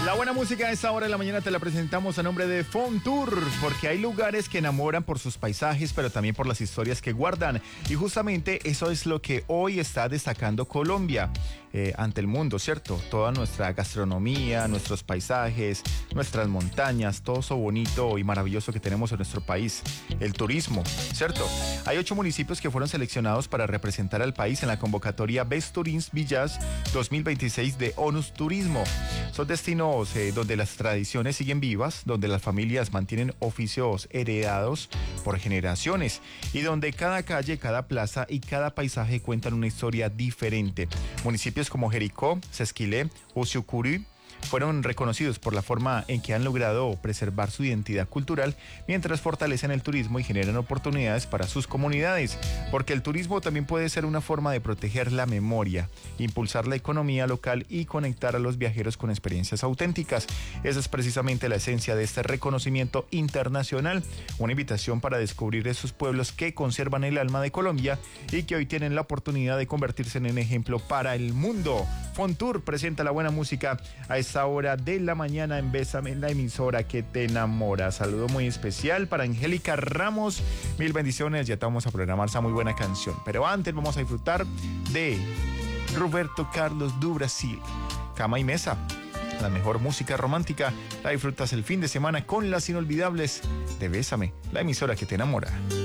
La buena música a esta hora de la mañana te la presentamos a nombre de Fontour, porque hay lugares que enamoran por sus paisajes, pero también por las historias que guardan. Y justamente eso es lo que hoy está destacando Colombia ante el mundo, ¿cierto? Toda nuestra gastronomía, nuestros paisajes, nuestras montañas, todo eso bonito y maravilloso que tenemos en nuestro país. El turismo, ¿cierto? Hay 8 municipios que fueron seleccionados para representar al país en la convocatoria Best Tourist Villas 2026 de ONUS Turismo. Son destinos donde las tradiciones siguen vivas, donde las familias mantienen oficios heredados por generaciones y donde cada calle, cada plaza y cada paisaje cuentan una historia diferente. Municipios como Jericó, Sesquilé, Usiucurí fueron reconocidos por la forma en que han logrado preservar su identidad cultural mientras fortalecen el turismo y generan oportunidades para sus comunidades, porque el turismo también puede ser una forma de proteger la memoria, impulsar la economía local y conectar a los viajeros con experiencias auténticas. Esa es precisamente la esencia de este reconocimiento internacional, una invitación para descubrir esos pueblos que conservan el alma de Colombia y que hoy tienen la oportunidad de convertirse en un ejemplo para el mundo. Fontour presenta la buena música a esta hora de la mañana en Bésame, en la emisora que te enamora. Saludo muy especial para Angélica Ramos. Mil bendiciones, ya te vamos a programar esa muy buena canción. Pero antes vamos a disfrutar de Roberto Carlos do Brasil, Cama y Mesa. La mejor música romántica la disfrutas el fin de semana con las inolvidables de Bésame, la emisora que te enamora.